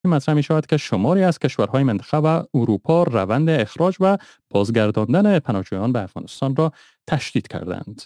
مطرح می شود که شماری از کشورهای منطقه و اروپا روند اخراج و بازگرداندن پناهجویان به افغانستان را تشدید کردند.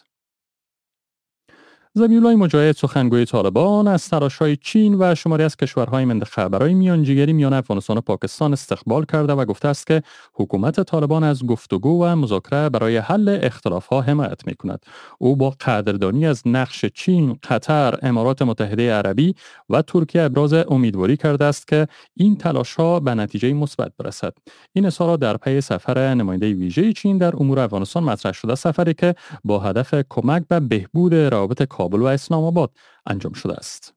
ذبیح‌الله مجاهد سخنگوی طالبان از تلاش‌های چین و شماری از کشورهای منطقه برای میانجیگری میان افغانستان و پاکستان استقبال کرده و گفته است که حکومت طالبان از گفتگو و مذاکره برای حل اختلاف‌ها حمایت می‌کند. او با قدردانی از نقش چین، قطر، امارات متحده عربی و ترکیه ابراز امیدواری کرده است که این تلاش‌ها به نتیجه مثبت برسد. این اظهارات در پی سفر نماینده ویژه چین در امور افغانستان مطرح شده، سفری که با هدف کمک به بهبود روابط کابل و اسلام آباد انجام شده است.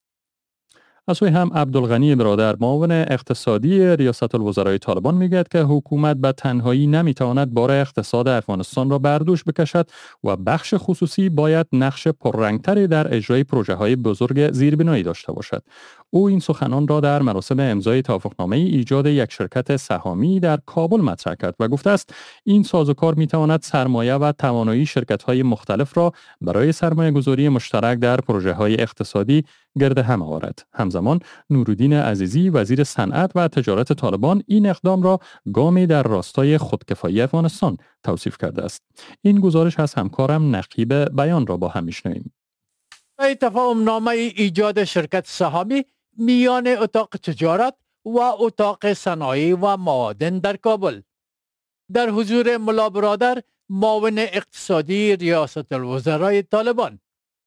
از سوی هم عبدالغنی برادر معاون اقتصادی ریاست الوزرای طالبان میگوید که حکومت به تنهایی نمیتواند بار اقتصاد افغانستان را بر دوش بکشد و بخش خصوصی باید نقش پررنگتری در اجرای پروژه های بزرگ زیربنایی داشته باشد. او این سخنان را در مراسم امضای توافقنامه ایجاد یک شرکت سهامی در کابل مطرح کرد و گفته است این سازوکار میتواند سرمایه و توانایی شرکت‌های مختلف را برای سرمایه‌گذاری مشترک در پروژه‌های اقتصادی گرد هم آورد. همزمان نورالدین عزیزی وزیر صنعت و تجارت طالبان این اقدام را گامی در راستای خودکفایی افغانستان توصیف کرده است. این گزارش از همکارم نقیب بیان را با هم میشنویم. تفاهم نامه ایجاد شرکت سهامی میان اتاق تجارت و اتاق صنایع و معادن در کابل در حضور ملا برادر معاون اقتصادی ریاست الوزرای طالبان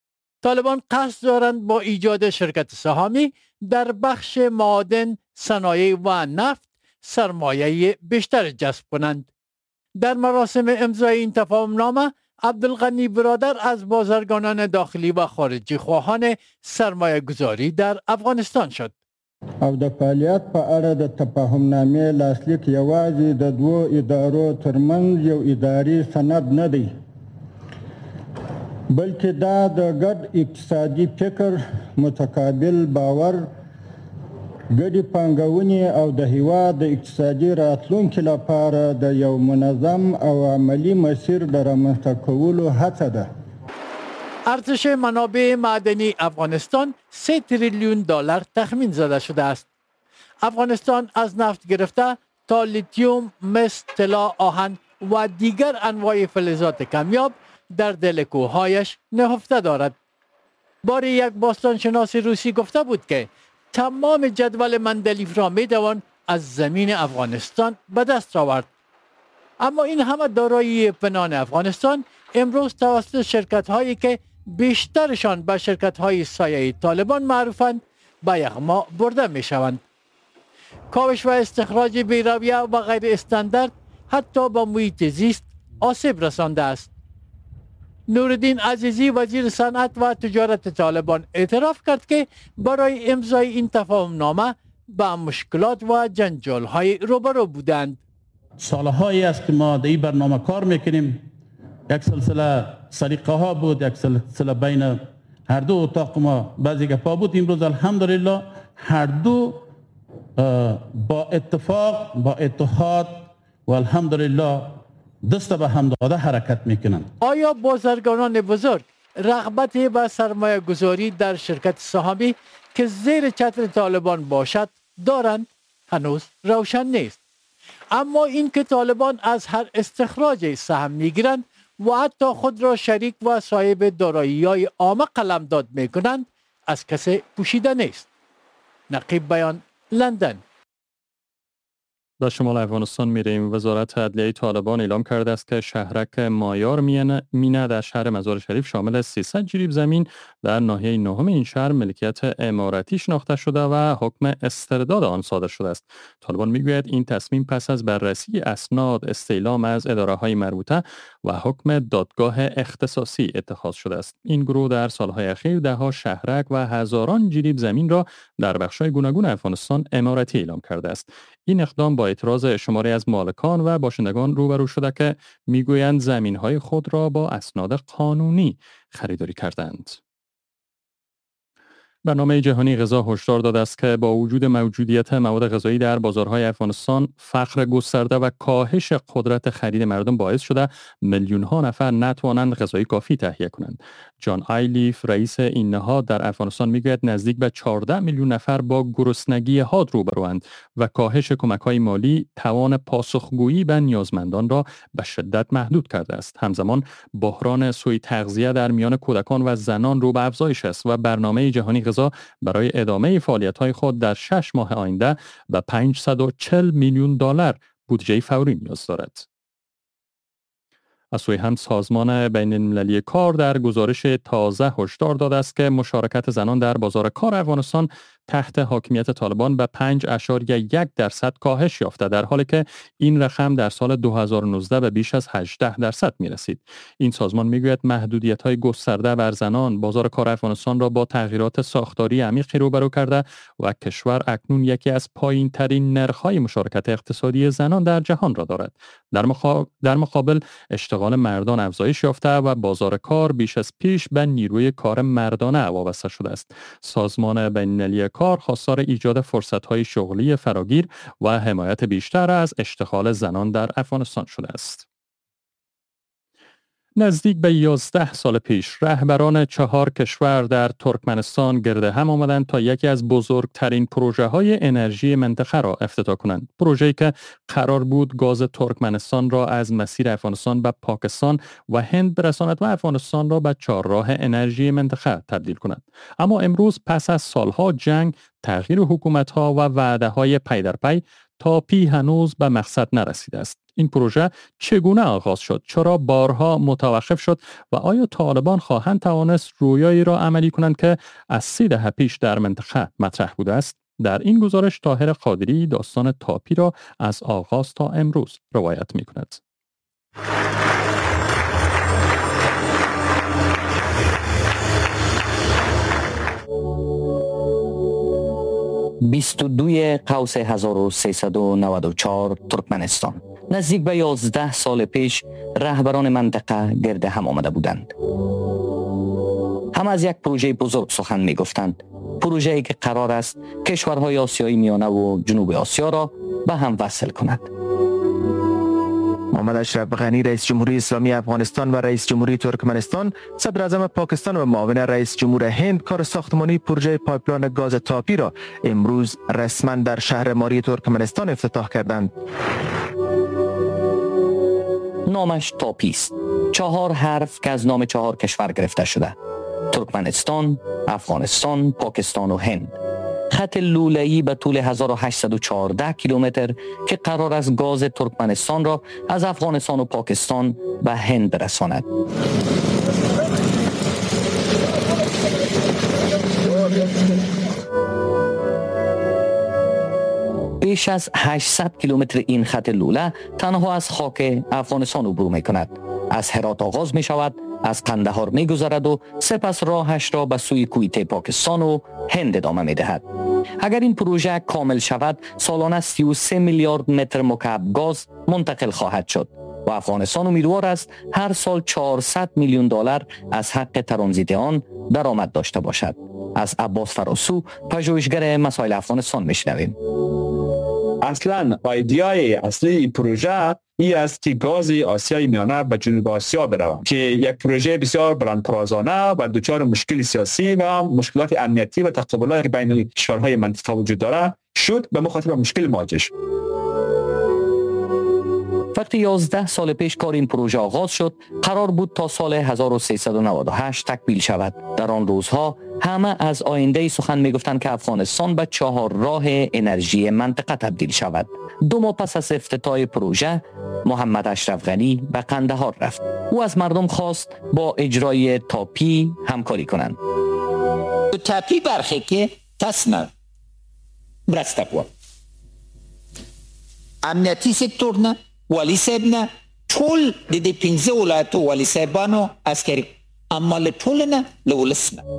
قصد دارند با ایجاد شرکت سهامی در بخش معادن، صنایع و نفت سرمایه بیشتر جذب کنند. در مراسم امضای این تفاهم نامه عبدالغنی برادر از بازرگانان داخلی و خارجی خواهان سرمایه گذاری در افغانستان شد. او د فعالیت په اړه د تفاهم نامې لاسلیک یوازې د دوو ادارو ترمنځ یو اداري سند نه دی، بلکې دا د ګډ اقتصادي فکر، متقابل باور، ګډې پانګونې او د هیواد د اقتصادي راتلونکي لپاره د یو منظم او عملی مسیر د رامنځته کولو هڅه ده. ارزش منابع معدنی افغانستان 3 تریلیون دلار تخمین زده شده است. افغانستان از نفت گرفته تا لیتیوم، مس، طلا، آهن و دیگر انواع فلزات کمیاب در دل کوههایش نهفته دارد. باری یک باستانشناس روسی گفته بود که تمام جدول مندلیف را میتوان از زمین افغانستان به دست آورد. اما این همه دارایی پنهان افغانستان امروز توسط شرکت هایی که بیشترشان به شرکت های سایه طالبان معروفند به یغما برده می شوند. کاوش و استخراج بی‌رویه و غیر استاندارد حتی به محیط زیست آسیب رسانده است. نورالدین عزیزی وزیر صنعت و تجارت طالبان اعتراف کرد که برای امضای این تفاهم نامه با مشکلات و جنجال های روبرو بودند. سالهایی است که ما در این برنامه کار میکنیم. یک سلسله سلیقه ها بود، یک سلسله بین هر دو اتاق ما بعضی گپا بود. امروز الحمدلله هر دو با اتفاق، با اتحاد و الحمدلله دست به هم داده حرکت میکنند. آیا بازرگانان بزرگ رغبت به سرمایه گذاری در شرکت سهامی که زیر چتر طالبان باشد دارند؟ هنوز روشن نیست. اما این که طالبان از هر استخراج سهم میگیرند و حتی خود را شریک و صاحب دارایی‌های عامه قلمداد میکنند از کسی پوشیده نیست. نقیب بیان، لندن. در شمال افغانستان میریم. وزارت عدلیه طالبان اعلام کرده است که شهرک مایار مینه در شهر مزار شریف شامل 300 جریب زمین در ناحیه نهم این شهر ملکیت اماراتی شناخته شده و حکم استرداد آن صادر شده است. طالبان میگوید این تصمیم پس از بررسی اسناد، استعلام از اداره‌های مربوطه و حکم دادگاه اختصاصی اتخاذ شده است. این گروه در سالهای اخیر ده‌ها شهرک و هزاران جریب زمین را در بخش‌های گوناگون افغانستان اماراتی اعلام کرده است. این اقدام با اعتراض شماری از مالکان و باشندگان روبرو شده که میگویند زمین‌های خود را با اسناد قانونی خریداری کردند. برنامه جهانی غذا هشدار داده است که با وجود موجودیت مواد غذایی در بازارهای افغانستان، فقر گسترده و کاهش قدرت خرید مردم باعث شده میلیون‌ها نفر نتوانند غذای کافی تهیه کنند. جان آیلیف، رئیس این نهاد در افغانستان، میگوید نزدیک به 14 میلیون نفر با گرسنگی حاد روبروند و کاهش کمک‌های مالی توان پاسخگویی به نیازمندان را به شدت محدود کرده است. همزمان بحران سوء تغذیه در میان کودکان و زنان رو به افزایش است و برنامه جهانی غذا برای ادامه فعالیت‌های خود در 6 ماه آینده به 540 میلیون دلار بودجه فوری نیاز دارد. از سوی هم سازمان بین المللی کار در گزارش تازه هشدار داده است که مشارکت زنان در بازار کار افغانستان تحت حاکمیت طالبان به 5.1% کاهش یافته، در حالی که این رقم در سال 2019 به بیش از 18% می رسید. این سازمان می گوید محدودیت‌های گسترده بر زنان بازار کار افغانستان را با تغییرات ساختاری عمیقی روبرو کرده و کشور اکنون یکی از پایین‌ترین نرخ‌های مشارکت اقتصادی زنان در جهان را دارد. در مقابل اشتغال مردان افزایش یافته و بازار کار بیش از پیش به نیروی کار مردانه وابسته شده است. سازمان بین‌المللی کار خواستار ایجاد فرصت‌های شغلی فراگیر و حمایت بیشتر از اشتغال زنان در افغانستان شده است. نزدیک به 11 سال پیش رهبران 4 کشور در ترکمنستان گرد هم آمدند تا یکی از بزرگترین پروژه‌های انرژی منطقه را افتتاح کنند. پروژه‌ای که قرار بود گاز ترکمنستان را از مسیر افغانستان به پاکستان و هند برساند و افغانستان را به چهارراه انرژی منطقه تبدیل کند. اما امروز پس از سالها جنگ، تغییر حکومت‌ها و وعده‌های پی در پی، تاپی هنوز به مقصد نرسیده است. این پروژه چگونه آغاز شد؟ چرا بارها متوقف شد؟ و آیا طالبان خواهند توانست رویایی را عملی کنند که از 3 دهه پیش در منطقه مطرح بوده است؟ در این گزارش طاهر قادری داستان تاپی را از آغاز تا امروز روایت می کند. 22 قوس 1394 ترکمنستان. نزدیک به 11 سال پیش رهبران منطقه گرد هم آمده بودند. هم از یک پروژه بزرگ سخن می گفتند. پروژه‌ای که قرار است کشورهای آسیای میانه و جنوب آسیا را به هم وصل کند. محمد اشرف غنی رئیس جمهوری اسلامی افغانستان و رئیس جمهوری ترکمنستان، صدر اعظم پاکستان و معاون رئیس جمهور هند کار ساختمانی پروژه پایپلاین گاز تاپی را امروز رسما در شهر ماری ترکمنستان افتتاح کردند. نامش تاپی است. 4 حرف که از نام 4 کشور گرفته شده: ترکمنستان، افغانستان، پاکستان و هند. خط لوله‌ای به طول 1814 کیلومتر که قرار است گاز ترکمنستان را از افغانستان و پاکستان به هند برساند. بیش از 800 کیلومتر این خط لوله تنها از خاک افغانستان عبور می کند. از هرات آغاز می شود، از قندهار می گذرد و سپس راهش را به سوی کویته پاکستان و هند ادامه می دهد. اگر این پروژه کامل شود، سالانه 33 میلیارد متر مکعب گاز منتقل خواهد شد و افغانستان امیدوار است هر سال 400 میلیون دلار از حق ترانزیت آن درآمد داشته باشد. از عباس فراسو، پژوهشگر مسائل افغانستان، میشنویم. اصلا ایدیای اصلی این پروژه این است که گاز آسیای میانه به جنوب آسیا برود که یک پروژه بسیار بلندپروازانه و دچار مشکل سیاسی و مشکلات امنیتی و تقابلات بین کشورهای منطقه وجود دارد شد، به مخاطب مشکل مواجه شد. وقتی 11 سال پیش کار این پروژه آغاز شد، قرار بود تا سال 1398 تکمیل شود. در آن روزها همه از آینده سخن می گفتند که افغانستان به 4 راه انرژی منطقه تبدیل شود. 2 ماه پس از افتتاح پروژه، محمد اشرف غنی به قندهار رفت. او از مردم خواست با اجرای تاپی همکاری کنند. تاپی برخی که تسمه برسته بود. امنیتی سکتور نه، والی صاحب نه، ټول د دې 15 ولایتو والی صاحبانو عسکري، اما له ټول نه له ولس نه.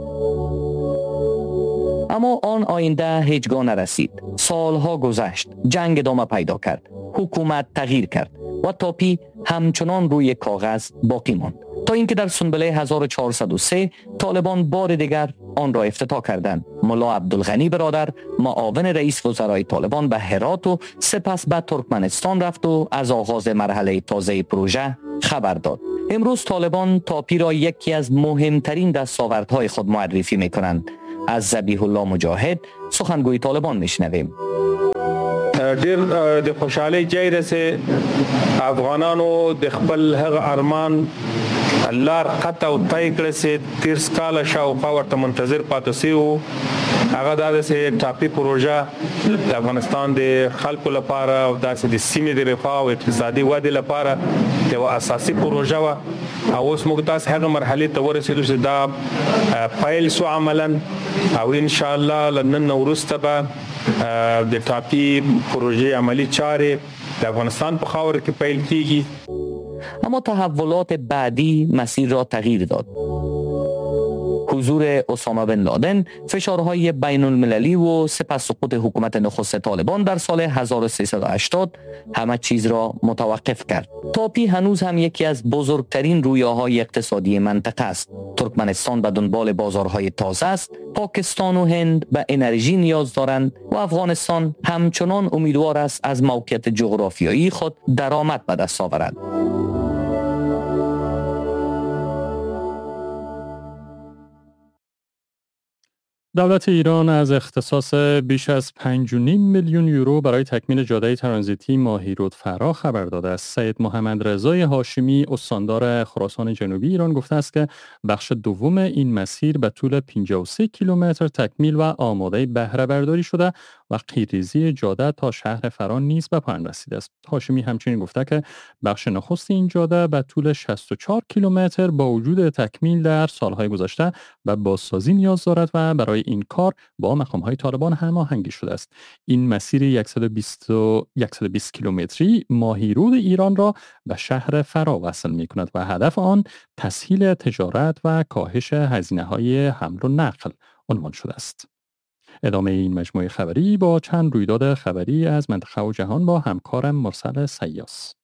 اما آن آینده هیچگاه نرسید. سالها گذشت، جنگ ادامه پیدا کرد، حکومت تغییر کرد و تاپی همچنان روی کاغذ باقی ماند تا اینکه در سنبله 1403 طالبان بار دیگر آن را افتتاح کردند. ملا عبدالغنی برادر معاون رئیس وزرای طالبان به هرات و سپس به ترکمنستان رفت و از آغاز مرحله تازه پروژه خبر داد. امروز طالبان تاپی را یکی از مهمترین دستاوردهای خود معرفی می کنند. از ذبیح الله مجاهد سخنگوی طالبان میشنویم. ډیر د خوشحالۍ ځای رسې افغانانو د خپل هغه ارمان لار قطع او طی کړی چې 30 کاله شاوخوا ورته منتظر پاتې شوي وو. هغه دا د ټاپي پروژه د افغانستان د خلکو لپاره او داسې د سیمې د رفاه او اقتصادي ودې لپاره یوه اساسي پروژه وه. او اوس موږ داسې هغه مرحلې ته ورسېدو چې دا پیل شو عملا او انشاءالله له نن نه وروسته به د ټاپي پروژې عملی چارې د افغانستان په خاور کې پیل کیږي. اما تحولات بعدی مسیر را تغییر داد. حضور اسامه بن لادن، فشارهای بین المللی و سپس سقوط حکومت نخست طالبان در سال 1380 همه چیز را متوقف کرد. تاپی هنوز هم یکی از بزرگترین رویاهای اقتصادی منطقه است. ترکمنستان به دنبال بازارهای تازه است، پاکستان و هند به انرژی نیاز دارند و افغانستان همچنان امیدوار است از موقعیت جغرافیایی خود درآمد به دست آورد. دولت ایران از اختصاص بیش از 5.5 میلیون یورو برای تکمیل جاده ترانزیتی ماهی-رود فرا خبر داده است. سید محمد رضای هاشمی استاندار خراسان جنوبی ایران گفته است که بخش دوم این مسیر به طول 53 کیلومتر تکمیل و آماده بهره برداری شده و قیریزی جاده تا شهر فرا نیز به پایان رسیده است. هاشمی همچنین گفته که بخش نخست این جاده به طول 64 کیلومتر با وجود تکمیل در سالهای گذشته و بازسازی نیاز دارد و برای این کار با مقام‌های طالبان هماهنگی شده است. این مسیر 120 کیلومتری ماهی-رود ایران را به شهر فرا وصل می‌کند و هدف آن تسهیل تجارت و کاهش هزینه‌های حمل و نقل عنوان شده است. ادامه این مجموعه خبری با چند رویداد خبری از منطقه و جهان با همکارم مرسل سیاس.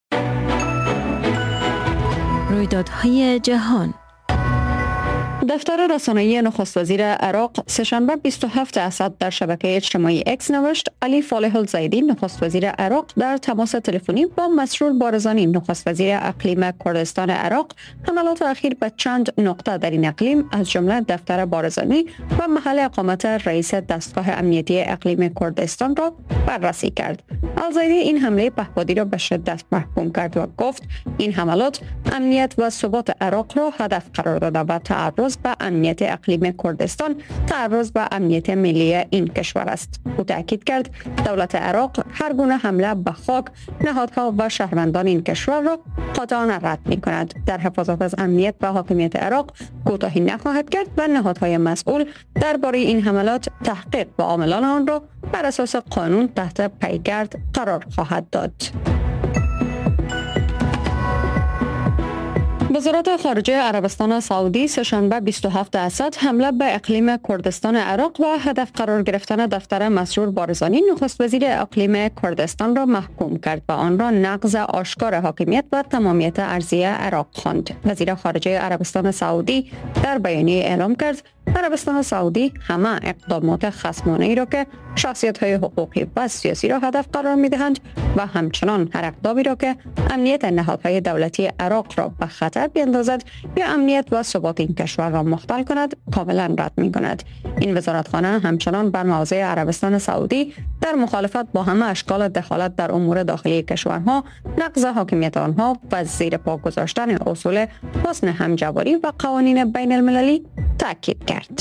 رویدادهای جهان. دفتر رسانه‌ای نخست وزیر عراق سه‌شنبه 27 اسد در شبکه اجتماعی اکس نوشت علی فالح الزیدی نخست وزیر عراق در تماس تلفنی با مسرور بارزانی نخست وزیر اقلیم کردستان عراق حملات اخیر به چند نقطه در این اقلیم از جمله دفتر بارزانی و محل اقامت رئیس دستگاه امنیتی اقلیم کردستان را بررسی کرد. الزیدی این حمله پهپادی را به شدت محکوم کرد و گفت این حملات امنیت و ثبات عراق را هدف قرار داده و تعرض به امنیت اقلیم کردستان تعرض به امنیت ملی این کشور است. او تاکید کرد دولت عراق هر گونه حمله به خاک، نهادها و شهروندان این کشور را قاطعانه رد می کند. در حفاظت از امنیت و حاکمیت عراق کوتاهی نخواهد کرد و نهادهای مسئول درباره این حملات تحقیق و عاملان آن را بر اساس قانون تحت پیگرد قرار خواهد داد. وزارت خارجه عربستان سعودی سه‌شنبه 27 اسد حمله به اقلیم کردستان عراق و هدف قرار گرفتن دفتر مسرور بارزانی نخست وزیر اقلیم کردستان را محکوم کرد و آن را نقض آشکار حاکمیت و تمامیت ارضی عراق خواند. وزیر خارجه عربستان سعودی در بیانیه اعلام کرد عربستان سعودی همه اقدامات خصمانه‌ای را که شخصیت‌های حقوقی و سیاسی را هدف قرار می‌دهند و همچنان هر اقدامی را که امنیت نهادهای دولتی عراق را به خطر بیندازد یا امنیت و ثبات این کشور را مختل کند کاملا رد می‌کند. این وزارتخانه همچنان بر مواضع عربستان سعودی در مخالفت با همه اشکال دخالت در امور داخلی کشورها، نقض حاکمیت آنها و زیر پا گذاشتن اصول حسن همجواری و قوانین بین المللی تاکید کرد.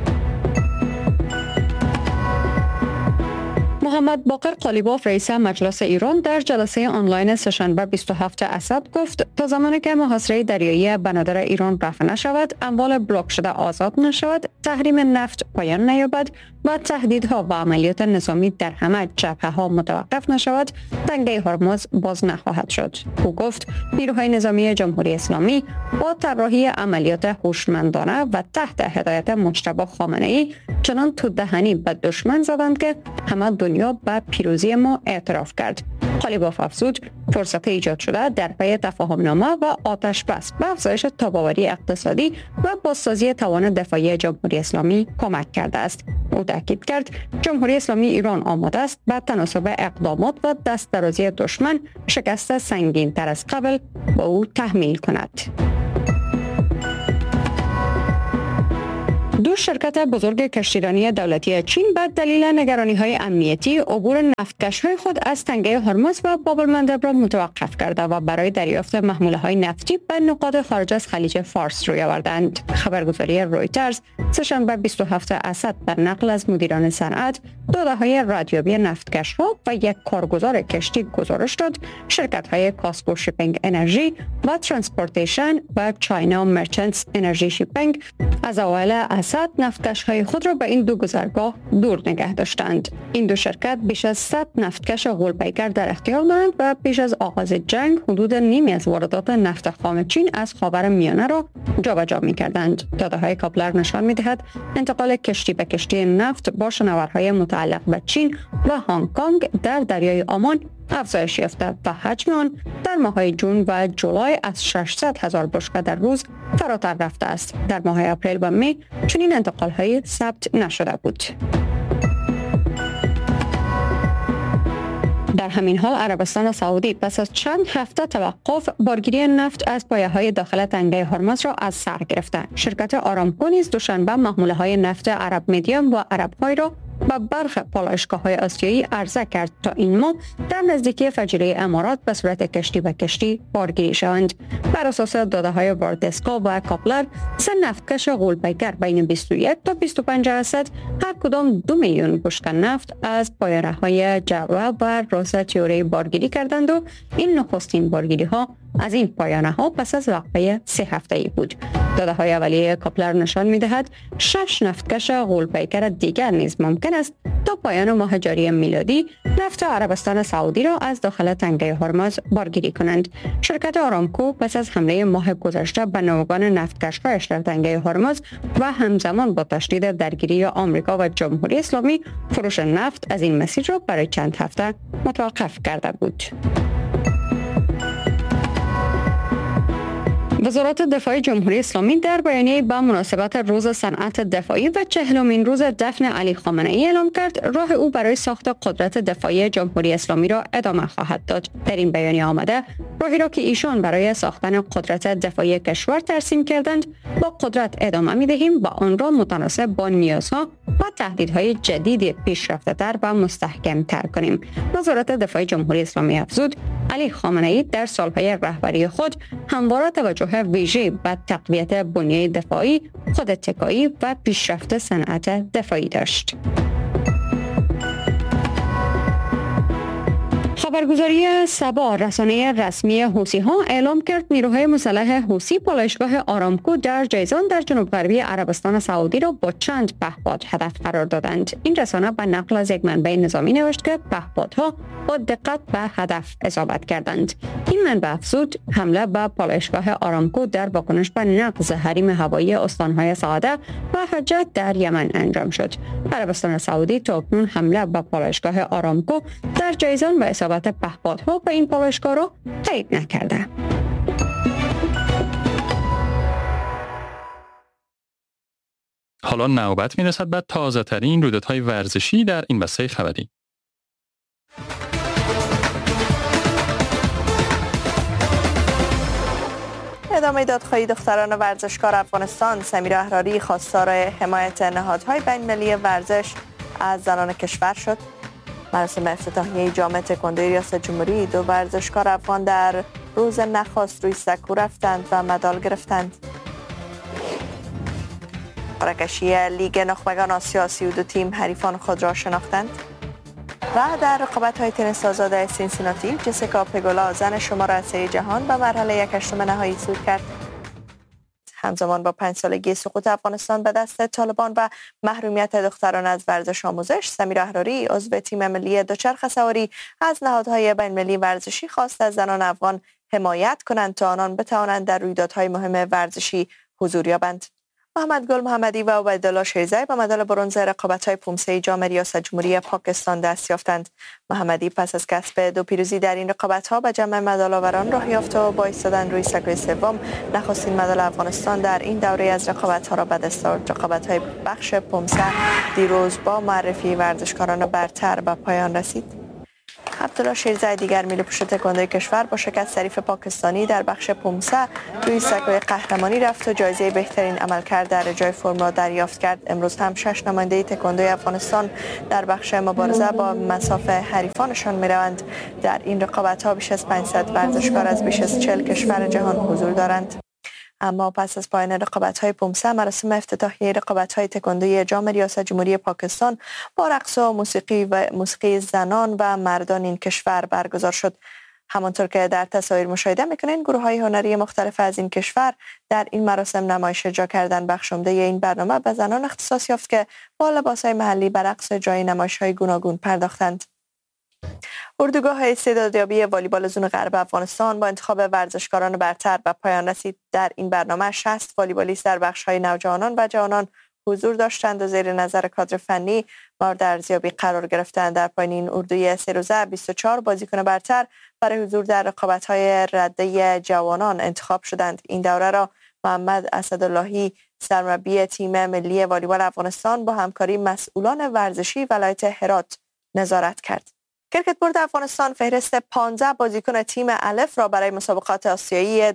محمد باقر قالیباف رئیس مجلس ایران در جلسه آنلاین سه‌شنبه 27 اسد گفت تا زمانی که محاصره دریایی بنادر ایران رفع نشود، اموال بلاک شده آزاد نشود، تحریم نفت پایان نیابد و تهدیدها و عملیات نظامی در همه جبهه‌ها متوقف نشود، تنگه هرمز باز نخواهد شد. او گفت نیروهای نظامی جمهوری اسلامی با طراحی عملیات هوشمندانه و تحت هدایت مجتبی خامنه‌ای چنان تو دهنی به دشمن زدند که همه دنیا به پیروزی ما اعتراف کرد. قالیباف افزود فرصت ایجاد شده در پی تفاهمنامه و آتش بس به افزایش تاباوری اقتصادی و بازسازی توان دفاعی جمهوری اسلامی کمک کرده است. او تاکید کرد جمهوری اسلامی ایران آماده است به تناسب اقدامات و دست درازی دشمن شکست سنگین تر از قبل به او تحمیل کند. دو شرکت بزرگ کشتیرانی دولتی چین به دلیل نگرانی‌های امنیتی عبور نفتکش‌های خود از تنگه هرمز و باب المندب را متوقف کرده و برای دریافت محموله‌های نفتی به نقاط خارج از خلیج فارس روی آوردند. خبرگزاری رویترز سه‌شنبه 27 اسد در نقل از مدیران صنعت، داده‌های رادیویی نفتکش‌ها و یک کارگزار کشتی گزارش داد شرکت‌های کاسکو شیپینگ انرژی و ترانسپورتیشن و چاینا مرچنتس انرژی شیپینگ از اوایل اسد نفتکش‌های خود را به این دو گذرگاه دور نگه داشتند. این دو شرکت بیش از 100 نفتکش غول‌پیکر در اختیار دارند و پیش از آغاز جنگ حدود نیمی از واردات نفت خام چین از خاورمیانه را جابجا می‌کردند. داده‌های کاپلر نشان می‌دهد انتقال کشتی به کشتی نفت با شناورهای متعلق به چین و هنگ کنگ در دریای عمان افزایش یافته و حجم آن در ماه‌های جون و جولای از 600,000 بشکه در روز فراتر رفته است. در ماه اپریل و می چنین انتقال‌های ثبت نشده بود. در همین حال عربستان سعودی پس از چند هفته توقف بارگیری نفت از پایه‌های داخل تنگه هرمز را از سر گرفته. شرکت آرامکو نیز دوشنبه محموله‌های نفت عرب مدیوم و عرب های را به برخی پالایشگاه‌های آسیایی عرضه کرد تا این ماه در نزدیکی فجیره امارات به صورت کشتی به کشتی بارگیری شوند. بر اساس داده‌های واردسکا و کاپلر، سه نفتکش غول‌پیکر بین 21 تا 25 اسد هر کدام 2 میلیون بشکه نفت از پایه‌های جعوه و راس تیوری بارگیری کردند و این نخستین بارگیری‌ها از این پایانه‌ها پس از وقفه 3 هفته‌ای بود. داده‌های اولیه کاپلر نشان می‌دهد 6 نفتکش غول‌پیکر دیگر نیز ممکن است تا پایان ماه جاری میلادی نفت عربستان سعودی را از داخل تنگه هرمز بارگیری کنند. شرکت آرامکو پس از حمله ماه گذشته به نوگان نفتکش‌هایش در تنگه هرمز و همزمان با تشدید درگیری آمریکا و جمهوری اسلامی فروش نفت از این مسیر را برای چند هفته متوقف کرده بود. وزارت دفاع جمهوری اسلامی در بیانیه به مناسبت روز صنعت دفاعی و 40مین روز دفن علی خامنه‌ای اعلام کرد راه او برای ساخت قدرت دفاعی جمهوری اسلامی را ادامه خواهد داد. در این بیانیه آمده راهی را که ایشان برای ساختن قدرت دفاعی کشور ترسیم کردند با قدرت ادامه می‌دهیم و آن را متناسب با نیازها و تهدیدهای جدید پیشرفته‌تر و مستحکم‌تر کنیم. وزارت دفاع جمهوری اسلامی افزود علی خامنه‌ای در سالهای رهبری خود همواره توجه ویژه به تقویت بنیه دفاعی، خوداتکایی و پیشرفت صنعت دفاعی داشت. خبرگزاری سبا رسانه رسمی حوثی‌ها اعلام کرد نیروهای مسلح حوثی پالایشگاه آرامکو در جیزان در جنوب غربی عربستان سعودی را با چند پهپاد هدف قرار دادند. این رسانه به نقل از یک منبع نظامی نوشت که پهپادها با دقت به هدف اصابت کردند. این منبع افزود حمله به پالایشگاه آرامکو در واکنش به نقض حریم هوایی استانهای سعاده و حجه در یمن انجام شد. عربستان سعودی تاکنون حمله به پالایشگاه آرامکو در جیزان و اصابت پهپادها به این پالایشگاه را تایید نکرده. حالا نوبت می‌رسد به تازه‌ترین رویدادهای ورزشی در این بسته خبری. ادامه دادخواهی دختران ورزشکار افغانستان. سمیرا احراری خواستار حمایت نهادهای بین‌المللی ورزش از زنان کشور شد. مراسم افتتاحیه جام تکواندو ریاست جمهوری، دو ورزشکار افغان در روز نخست روی سکو رفتند و مدال گرفتند. قرعه‌کشی لیگ نخبگان آسیا 32 تیم حریفان خود را شناختند. و در رقابت‌های تنیس آزاد سینسیناتی، جسیکا پگولا زن شماره سه جهان به مرحله 1/8 نهایی صعود کرد. همزمان با 5 سالگی سقوط افغانستان به دست طالبان و محرومیت دختران از ورزش آموزش، سمیرا احراری عضو تیم ملی دوچرخه سواری از نهادهای بین‌المللی ورزشی خواست از زنان افغان حمایت کنند تا آنان بتوانند در رویدادهای مهم ورزشی حضور یابند. محمد گل محمدی و عبیدالله شیرزی با مدال برنز رقابت‌های پومسه جام ریاست جمهوری پاکستان دست یافتند. محمدی پس از کسب 2 پیروزی در این رقابت‌ها به جمع مدال‌آوران راه یافت و با ایستادن روی سکوی سوم نخستین مدال افغانستان در این دوره از رقابت‌ها را به دست آورد. رقابت‌های بخش پومسه دیروز با معرفی ورزشکاران برتر به پایان رسید. عبدالله شیرزی دیگر میل پوش تکواندوی کشور با شکست حریف پاکستانی در بخش پومسه روی سکوی قهرمانی رفت و جایزه بهترین عملکرد در اجرای فرم را دریافت کرد. امروز هم 6 نماینده تکواندوی افغانستان در بخش مبارزه با مصاف حریفانشان میروند. در این رقابت‌ها بیش از 500 ورزشکار از بیش از 40 کشور جهان حضور دارند. اما پس از پایان رقابت‌های پومسه، مراسم افتتاحیه رقابت‌های تکواندوی جام ریاست جمهوری پاکستان با رقص و موسیقی زنان و مردان این کشور برگزار شد. همانطور که در تصاویر مشاهده می‌کنین، گروه‌های هنری مختلف از این کشور در این مراسم نمایش اجرا کردند. بخش عمده این برنامه به زنان اختصاص یافت که با لباس‌های محلی به رقص جای نمایش‌های گوناگون پرداختند. اردوگاه استعدادیابی والیبال زون غرب افغانستان با انتخاب ورزشکاران برتر به پایان رسید. در این برنامه 60 والیبالیست در بخش‌های نوجوانان و جوانان حضور داشتند و زیر نظر کادر فنی مورد ارزیابی قرار گرفتند. در پایان این اردوی 3 روزه 24 بازیکن برتر برای حضور در رقابت‌های رده جوانان انتخاب شدند. این دوره را محمد اسداللهی، سرمربی تیم ملی والیبال افغانستان، با همکاری مسئولان ورزشی ولایت هرات نظارت کرد. کرکت بورد افغانستان فهرست 15 بازیکن تیم الف را برای مسابقات آسیایی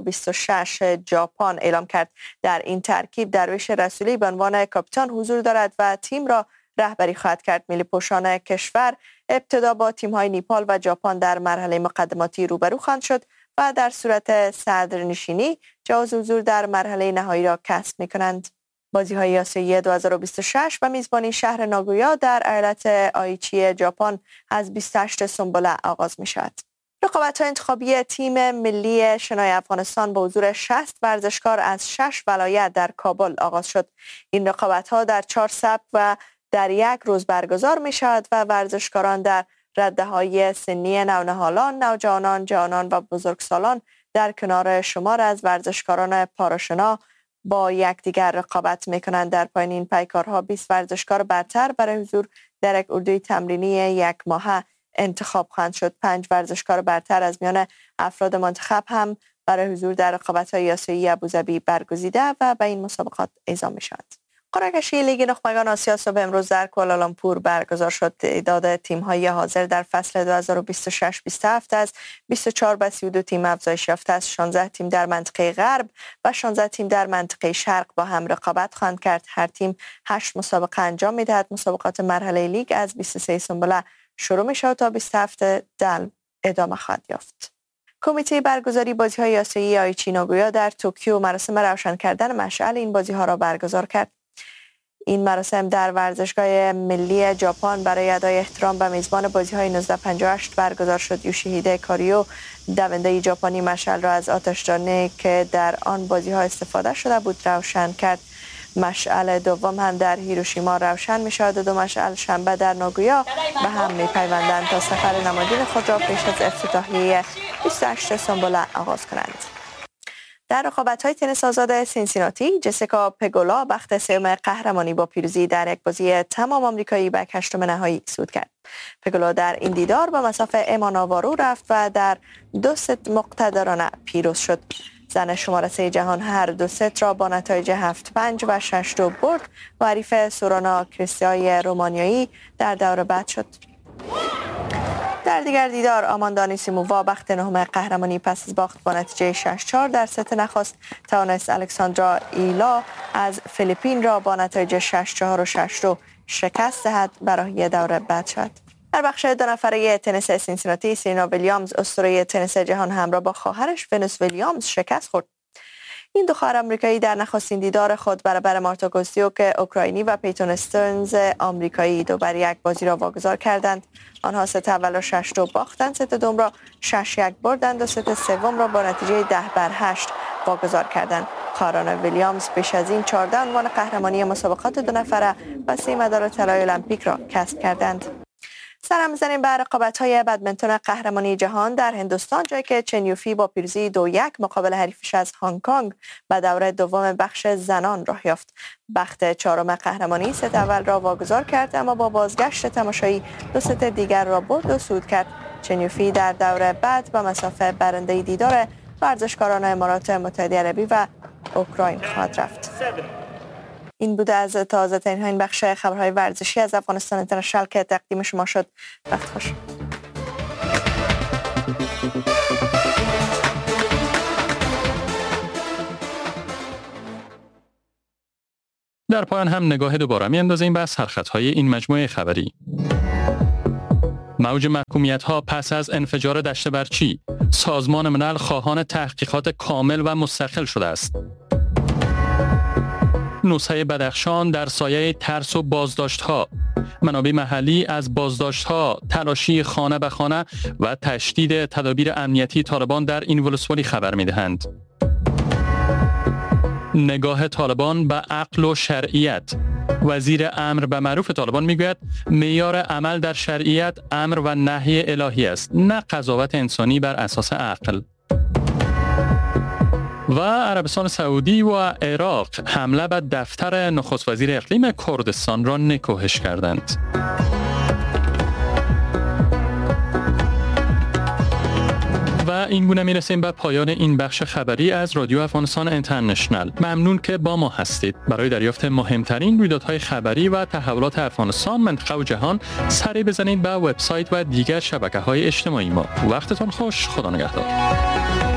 2026 ژاپن اعلام کرد. در این ترکیب درویش رسولی به عنوان کاپیتان حضور دارد و تیم را رهبری خواهد کرد. ملی پوشان کشور ابتدا با تیم‌های نیپال و ژاپن در مرحله مقدماتی روبرو خواهند شد و در صورت صدرنشینی جواز حضور در مرحله نهایی را کسب می‌کنند. بازی‌های آسیایی 2026 و میزبانی شهر ناگویا در ایالت آیچی ژاپن از 28 سنبله آغاز می‌شود. رقابت‌های انتخابی تیم ملی شنای افغانستان با حضور 60 ورزشکار از 6 ولایت در کابل آغاز شد. این رقابت‌ها در 4 سبک و در 1 روز برگزار می‌شود و ورزشکاران در رده‌های سنی نونهالان، نوجوانان، جوانان و بزرگسالان در کنار شمار از ورزشکاران پاراشنا با یکدیگر رقابت میکنند. در پایان این پیکارها 20 ورزشکار برتر برای حضور در یک اردوی تمرینی 1 ماهه انتخاب خواهند شد. 5 ورزشکار برتر از میان افراد منتخب هم برای حضور در رقابت‌های آسیایی ابوظبی برگزیده و به این مسابقات اعزام می‌شوند. قرعه کشی لیگ نخبگان آسیا صبح امروز در کوالالامپور برگزار شد. تعداد تیم‌های حاضر در فصل 2026-27 از 24 به 32 تیم افزایش یافته است. 16 تیم در منطقه غرب و 16 تیم در منطقه شرق با هم رقابت خواهند کرد. هر تیم 8 مسابقه انجام می‌دهد. مسابقات مرحله لیگ از 23 سنبله شروع می‌شود تا 27 دلم ادامه خواهد یافت. کمیته برگزاری بازی‌های آسیایی آیچی ناگویا در توکیو مراسم روشن کردن مشعل این بازی‌ها را برگزار کرد. این مراسم در ورزشگاه ملی ژاپن برای ادای احترام به میزبان بازی‌های 1958 برگزار شد. یوشیهیده کاریو، دونده ژاپنی، مشعل را از آتشدانی که در آن بازی‌ها استفاده شده بود روشن کرد. مشعل دوم هم در هیروشیما روشن می‌شود و 2 مشعل شنبه در ناگویا به هم می‌پیوندند تا سفر نمادین خود را پیش از افتتاحیه 28 سنبله آغاز کنند. در رقابت‌های تنیس آزاد سینسیناتی، جسیکا پگولا بخت سوم قهرمانی با پیروزی در یک بازی تمام آمریکایی به 8م نهایی صعود کرد. پگولا در این دیدار به مصاف اما ناوارو رفت و در 2 ست مقتدرانه پیروز شد. زن شماره 3 جهان هر 2 ست را با نتایج 7-5 و 6-2 برد و حریف سورانا کریستیای رومانیایی در دور بعد شد. در دیگر دیدار آماندا آنیسیمووا بخت 9م قهرمانی پس از باخت با نتیجه 6-4 در ست نخست توانست الکساندرا ایلا از فیلیپین را با نتایج 6-4 و 6-2 شکست دهد برای دور بعد شد. در بخش 2 نفره تنیس سینسیناتی، سرینا ویلیامز اسطوره تنیس جهان همراه با خواهرش ونوس ویلیامز شکست خورد. این 2 خواهر آمریکایی در نخستین دیدار خود برابر مارتا کوستیوک اوکراینی و پیتون استرنز آمریکایی 2-1 بازی را واگذار کردند. آنها ست اول را 6-2 باختند، ست دوم را 6-1 بردند و ست سوم را با نتیجه 10-8 واگذار کردند. خواهران ویلیامز پیش از این 14 عنوان قهرمانی مسابقات 2 نفره و 3 مدال طلای المپیک را کسب کردند. سر می‌زنیم به رقابت‌های بدمنتون قهرمانی جهان در هندوستان، جایی که چن یوفی با پیروزی 2-1 مقابل حریفش از هنگ کنگ به دوره دوم بخش زنان راه یافت. بخت چهارم قهرمانی ست اول را واگذار کرد، اما با بازگشت تماشایی 2 ست دیگر را برد و صعود کرد. چن یوفی در دوره بعد به مسافه برنده دیدار ورزشکاران امارات متحده عربی و اوکراین خواهد رفت. این بوده از تازه ترین این بخش خبرهای ورزشی از افغانستان اینترنشنال که تقدیم شما شد. وقت خوش. در پایان هم نگاه دوباره می‌اندازیم به سرخطهای این مجموعه خبری. موج محکومیت‌ها پس از انفجار دشت برچی، سازمان ملل خواهان تحقیقات کامل و مستقل شده است. نوسه بدخشان در سایه ترس و بازداشت‌ها، منابع محلی از بازداشت‌ها، تلاشی خانه به خانه و تشدید تدابیر امنیتی طالبان در این ولسوالی خبر می‌دهند. نگاه طالبان به عقل و شرعیت. وزیر امر به معروف طالبان میگوید معیار عمل در شرعیت امر و نهی الهی است، نه قضاوت انسانی بر اساس عقل. و عربستان سعودی و عراق حمله به دفتر نخست وزیر اقلیم کردستان را نکوهش کردند. و این گونه میرسیم به پایان این بخش خبری از رادیو افغانستان اینترنشنال. ممنون که با ما هستید. برای دریافت مهمترین رویدادهای خبری و تحولات افغانستان، منطقه و جهان سری بزنید به وبسایت و دیگر شبکه‌های اجتماعی ما. وقتتان خوش. خدا نگهدار.